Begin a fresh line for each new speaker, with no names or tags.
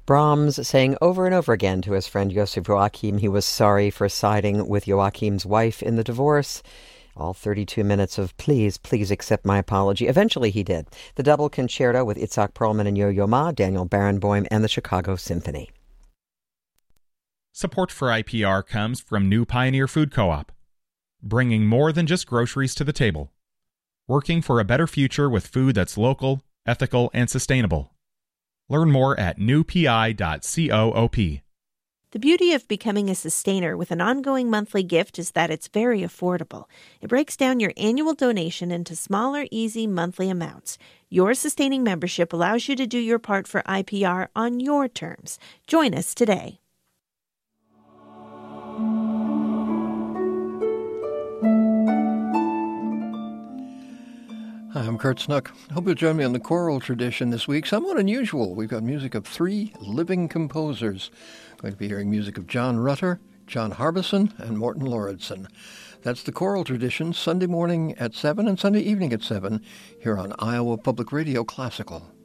Brahms saying over and over again to his friend Joseph Joachim he was sorry for siding with Joachim's wife in the divorce. All 32 minutes of please, please accept my apology. Eventually he did. The double concerto with Itzhak Perlman and Yo-Yo Ma, Daniel Barenboim, and the Chicago Symphony.
Support for IPR comes from New Pioneer Food Co-op, bringing more than just groceries to the table. Working for a better future with food that's local, ethical, and sustainable. Learn more at newpi.coop.
The beauty of becoming a sustainer with an ongoing monthly gift is that it's very affordable. It breaks down your annual donation into smaller, easy monthly amounts. Your sustaining membership allows you to do your part for IPR on your terms. Join us today.
Hi, I'm Kurt Snook. Hope you'll join me on the choral tradition this week. Somewhat unusual. We've got music of three living composers. Going to be hearing music of John Rutter, John Harbison, and Morton Lauridsen. That's the choral tradition, Sunday morning at 7 and Sunday evening at 7 here on Iowa Public Radio Classical.